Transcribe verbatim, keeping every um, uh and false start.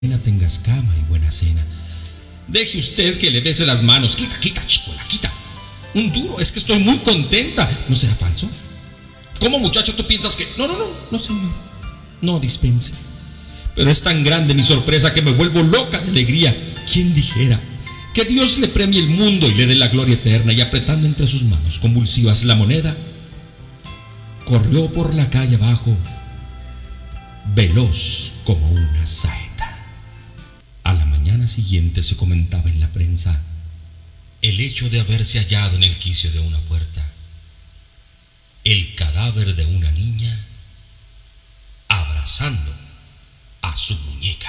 tengas cama y buena cena. Deje usted que le bese las manos. Quita, quita, chicuela, quita. Un duro, es que estoy muy contenta. ¿No será falso? ¿Cómo, muchacho, tú piensas que...? No, no, no, no, señor. No dispense. Pero es tan grande mi sorpresa que me vuelvo loca de alegría. ¿Quién dijera que Dios le premie el mundo y le dé la gloria eterna? Y apretando entre sus manos convulsivas la moneda, corrió por la calle abajo, veloz como una saeta. A la mañana siguiente se comentaba en la prensa el hecho de haberse hallado en el quicio de una puerta el cadáver de una niña abrazando a su muñeca.